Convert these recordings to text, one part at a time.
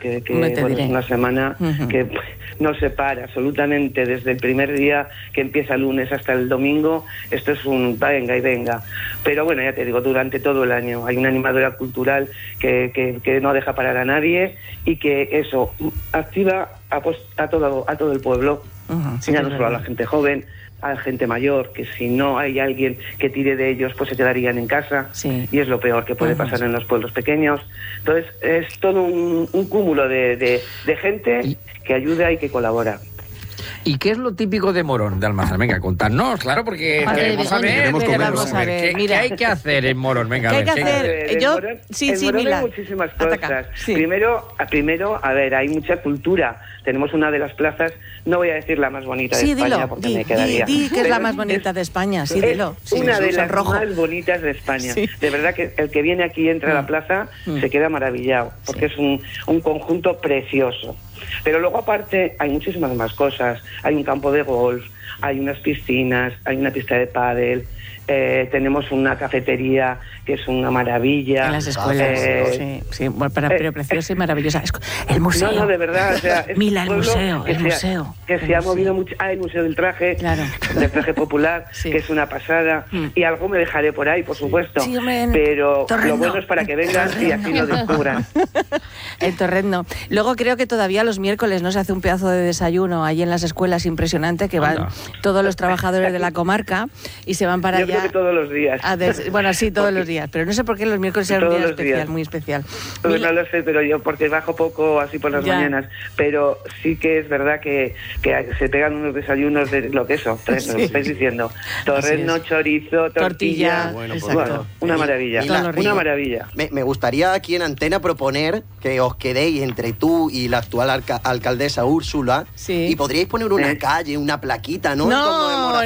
que bueno, es una semana que no se para absolutamente desde el primer día que empieza el lunes hasta el domingo. Esto es un venga y venga. Pero bueno, ya te digo, durante todo el año hay una animadora cultural que no deja parar a nadie y que eso activa a todo el pueblo, ya no solo a la gente joven, a la gente mayor, que si no hay alguien que tire de ellos, pues se quedarían en casa, y es lo peor que puede pasar en los pueblos pequeños. Entonces es todo un cúmulo de gente que ayuda y que colabora. ¿Y qué es lo típico de Morón de Almazán? Venga, contadnos, claro, porque queremos saber qué hay que hacer en Morón. Venga, ¿qué hay que hacer? En Morón hay muchísimas cosas. Primero, a ver, hay mucha cultura. Tenemos una de las plazas, no voy a decir la más bonita de España, porque me quedaría. Di que es la más bonita de España, sí, dilo. Una de las más bonitas de España. Sí. De verdad que el que viene aquí y entra a la plaza se queda maravillado, porque es un conjunto precioso. Pero luego aparte hay muchísimas más cosas. Hay un campo de golf, hay unas piscinas, hay una pista de pádel, tenemos una cafetería que es una maravilla. En las escuelas, sí, pero preciosa y maravillosa. El museo. No, de verdad, o sea, Mila, el museo. Que se ha movido mucho. El Museo del Traje, del Traje Popular, que es una pasada. Y algo me dejaré por ahí, por supuesto. Sí, pero lo bueno es para que vengan y así lo descubran. El Torrendo. Luego creo que todavía los miércoles no se hace un pedazo de desayuno ahí en las escuelas impresionante, que van todos los trabajadores de la comarca y se van para allá. Yo creo que todos los días. Bueno, sí, todos los días. Pero no sé por qué los miércoles es un día especial, muy especial. Pues no lo sé, pero yo porque bajo poco así por las mañanas. Pero sí que es verdad que se pegan unos desayunos de lo que eso, lo estáis diciendo. Torrendo, chorizo, tortilla. Bueno, una maravilla. Una maravilla. Me gustaría aquí en Antena proponer que os quedéis entre tú y la actual alcaldesa Úrsula y podríais poner una calle, una plaquita, ¿no? No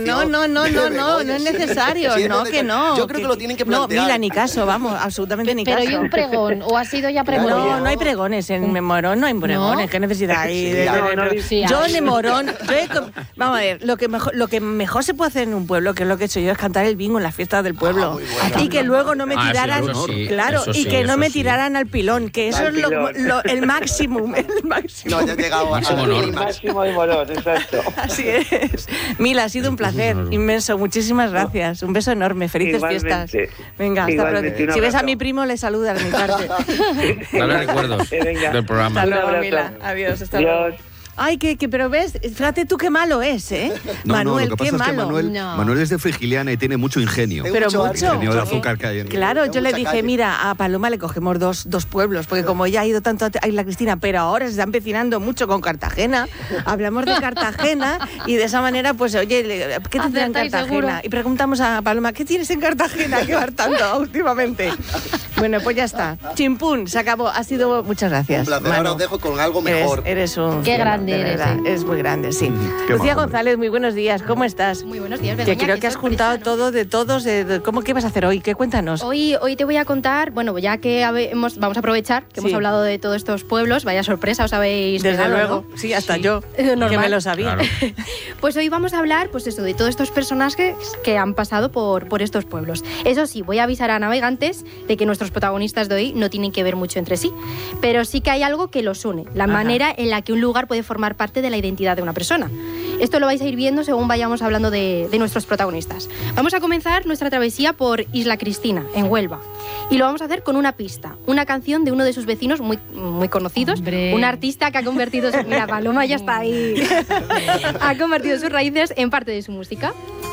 es necesario. Yo creo que lo tienen que plantear. No, Mila, ni caso, vamos, absolutamente ni caso. Pero ¿y un pregón? ¿O ha sido ya pregón? No hay pregones en Morón, no hay pregones. ¿Qué necesidad hay? Yo en Morón, vamos a ver, lo que mejor se puede hacer en un pueblo, que es lo que he hecho yo, es cantar el bingo en las fiestas del pueblo. Y que luego no me tiraran, no me tiraran al pilón, que eso es el máximo. No, ya he llegado al máximo de Morón, exacto. Así es. Mila, ha sido un placer inmenso. Muchísimas gracias. Un beso enorme. Felices fiestas. Venga, hasta pronto. Si ves a mi primo, le saluda de mi parte. Dale recuerdos del programa. Hasta luego, Mila. Adiós. Hasta luego. Ay, pero ves, fíjate tú qué malo es, ¿eh? Manuel, lo que pasa es que Manuel es de Frigiliana y tiene mucho ingenio. Pero mucho. Ingenio de azúcar que hay en Claro, yo le dije, mira, a Paloma le cogemos dos pueblos, porque como ella ha ido tanto a Isla Cristina, pero ahora se está empecinando mucho con Cartagena, hablamos de Cartagena y de esa manera, pues, oye, ¿qué tendrá en Cartagena? Seguro. Y preguntamos a Paloma, ¿qué tienes en Cartagena que va tanto últimamente? Bueno, pues ya está. Chimpún, se acabó. Ha sido, muchas gracias. Un placer. Ahora os dejo con algo mejor. Eres un... Qué grande. Es muy grande, sí. Lucía González, muy buenos días, ¿cómo estás? Muy buenos días, Begoña. Que creo que has juntado todo de todos, ¿qué vas a hacer hoy? ¿Qué cuéntanos? Hoy te voy a contar, bueno, ya que vamos a aprovechar que hemos hablado de todos estos pueblos, vaya sorpresa, os habéis... Desde luego, ¿no? Sí, hasta yo, que me lo sabía. Claro. Pues hoy vamos a hablar, pues eso, de todos estos personajes que han pasado por estos pueblos. Eso sí, voy a avisar a navegantes de que nuestros protagonistas de hoy no tienen que ver mucho entre sí, pero sí que hay algo que los une, la manera en la que un lugar puede formar parte de la identidad de una persona. Esto lo vais a ir viendo según vayamos hablando de nuestros protagonistas. Vamos a comenzar nuestra travesía por Isla Cristina, en Huelva. Y lo vamos a hacer con una pista, una canción de uno de sus vecinos muy, muy conocidos, un artista que ha convertido mira, Paloma ya está ahí. Ha convertido sus raíces en parte de su música.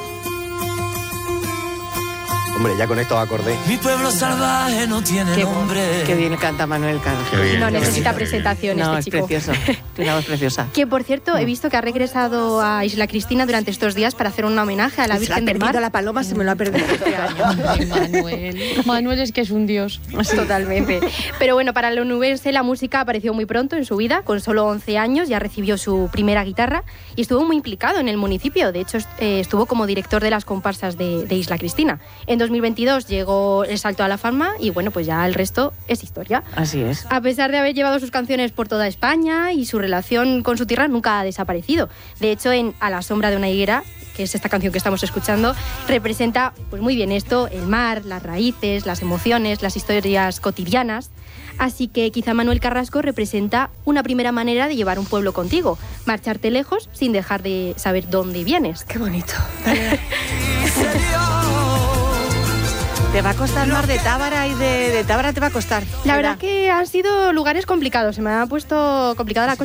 Hombre, ya con esto acordé. Mi pueblo salvaje no tiene nombre. Qué bien canta Manuel Cano. No necesita presentación este chico. No, es precioso. Tiene una voz preciosa. Que, por cierto, he visto que ha regresado a Isla Cristina durante estos días para hacer un homenaje a la Virgen del Mar. La paloma se me lo ha perdido este año. Manuel es que es un dios. Totalmente. Pero bueno, para el onubense la música apareció muy pronto en su vida. Con solo 11 años ya recibió su primera guitarra y estuvo muy implicado en el municipio. De hecho, estuvo como director de las comparsas de Isla Cristina. En 2022 llegó el salto a la fama y bueno, pues ya el resto es historia. Así es. A pesar de haber llevado sus canciones por toda España y su relación con su tierra nunca ha desaparecido. De hecho, en A la sombra de una higuera que es esta canción que estamos escuchando, representa pues muy bien esto, el mar, las raíces, las emociones, las historias cotidianas. Así que quizá Manuel Carrasco representa una primera manera de llevar un pueblo contigo, marcharte lejos sin dejar de saber dónde vienes. Qué bonito. ¿Te va a costar más de Tábara y de Tábara te va a costar? La verdad que han sido lugares complicados, se me ha puesto complicada la cosa.